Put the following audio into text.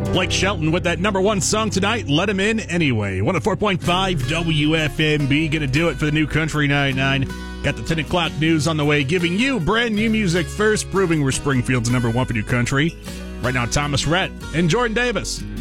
Blake Shelton with that number one song tonight, Let Him In Anyway. 104.5 WFMB, gonna do it for the new Country 99. Got the 10 o'clock news on the way, giving you brand new music first, proving we're Springfield's number one for new country. Right now, Thomas Rhett and Jordan Davis.